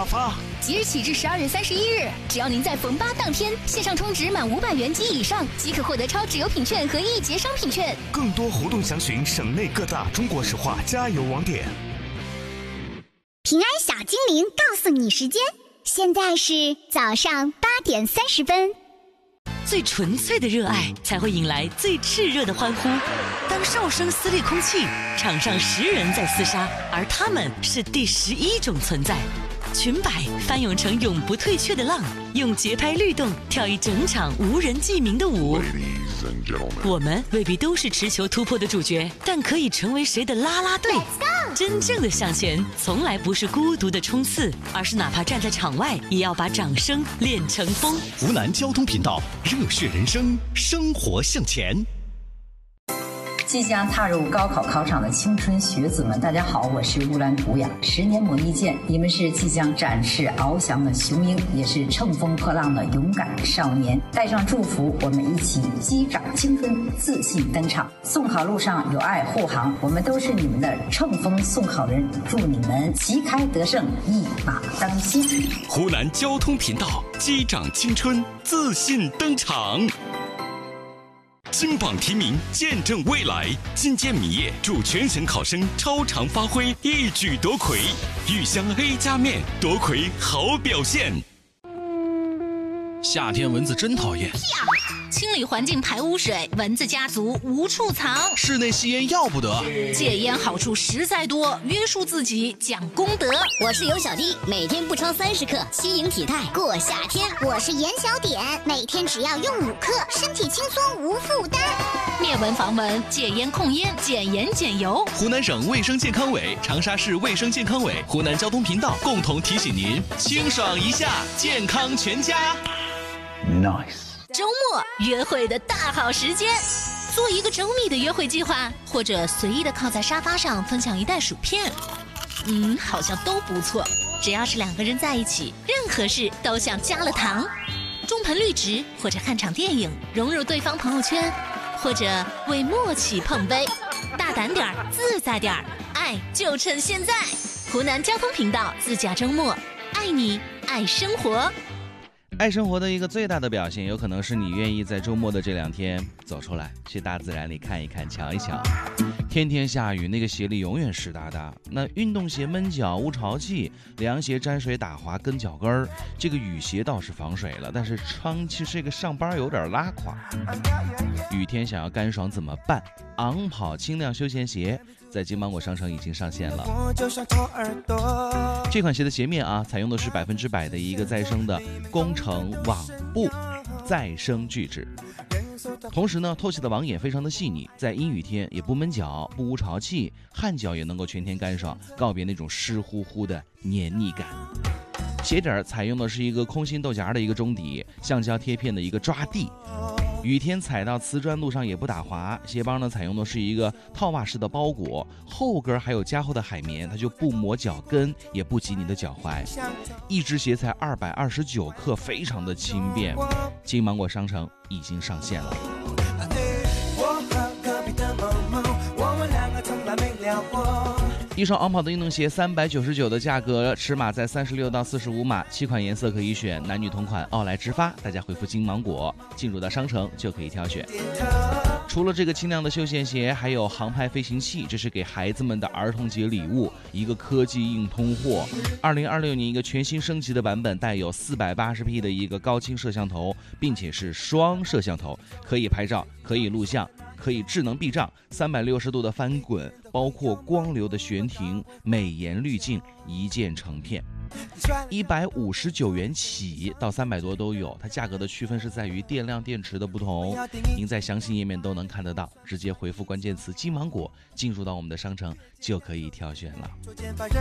大发！ 即日起至12月31日，只要您在逢8当天线上充值满500元及以上，即可获得超值优品券和1节商品券。 更多活动详询省内各大中国石化加油网点。 平安小精灵告诉你时间，现在是早上8点30分。 最纯粹的热爱才会引来最炽热的欢呼。当哨声撕裂空气，场上10人在厮杀，而他们是第11种存在。裙摆翻涌成永不退却的浪，用节拍律动跳一整场无人记名的舞。我们未必都是持球突破的主角，但可以成为谁的啦啦队。真正的向前从来不是孤独的冲刺，而是哪怕站在场外也要把掌声练成风。 湖南交通频道，热血人生，生活向前。 即将踏入高考考场的青春学子们，大家好，我是乌兰图雅。10年磨一剑，你们是即将展翅翱翔的雄鹰，也是乘风破浪的勇敢少年。带上祝福，我们一起击掌青春，自信登场。送考路上有爱护航，我们都是你们的乘风送考人，祝你们旗开得胜，一马当先。 湖南交通频道，击掌青春，自信登场。金榜题名，见证未来。金坚米业祝全省考生超常发挥，一举夺魁。豫湘 A 加面夺魁好表现。 夏天蚊子真讨厌， 清理环境排污水，蚊子家族无处藏。 室内吸烟要不得， 戒烟好处实在多，约束自己讲功德。 我是尤小弟，每天不超30克，轻盈体态过夏天。我是严小点，每天只要用5克，身体轻松无负担。 灭蚊防蚊，戒烟控烟，减盐减油。 湖南省卫生健康委、长沙市卫生健康委、湖南交通频道共同提醒您：清爽一下，健康全家。 Nice。 周末约会的大好时间，做一个周密的约会计划，或者随意的靠在沙发上分享一袋薯片。好像都不错。只要是2个人在一起，任何事都像加了糖。种盆绿植，或者看场电影，融入对方朋友圈，或者为默契碰杯。大胆点儿，自在点儿，爱就趁现在。湖南交通频道自驾周末，爱你，爱生活。 爱生活的一个最大的表现，有可能是你愿意在周末的这2天走出来，去大自然里看一看，瞧一瞧。天天下雨，那个鞋里永远湿哒哒。那运动鞋闷脚无潮气，凉鞋沾水打滑跟脚跟儿。这个雨鞋倒是防水了，但是穿起这个上班有点拉垮。雨天想要干爽怎么办？昂跑轻量休闲鞋在金芒果商城已经上线了。这款鞋的鞋面采用的是100%的一个再生的工程网布再生聚酯，同时呢，透气的网眼非常的细腻，在阴雨天也不闷脚，不无潮气，汗脚也能够全天干爽，告别那种湿乎乎的黏腻感。鞋底采用的是一个空心豆荚的一个中底，橡胶贴片的一个抓地。雨天踩到瓷砖路上也不打滑，鞋帮呢采用的是一个套袜式的包裹，后跟还有加厚的海绵，它就不磨脚跟，也不挤你的脚踝。一只鞋才229克，非常的轻便。金芒果商城已经上线了。一双昂跑的运动鞋399的价格，尺码在36到45码，7款颜色可以选，男女同款，奥莱直发。大家回复金芒果，进入到商城就可以挑选。除了这个轻量的休闲鞋，还有航拍飞行器，这是给孩子们的儿童节礼物，一个科技硬通货。2026年一个全新升级的版本，带有480P 的一个高清摄像头，并且是双摄像头，可以拍照，可以录像，可以智能避障，360度的翻滚，包括光流的悬停，美颜滤镜，一键成片。159元起到300多都有，它价格的区分是在于电量电池的不同，您在详细页面都能看得到，直接回复关键词金芒果进入到我们的商城就可以挑选了。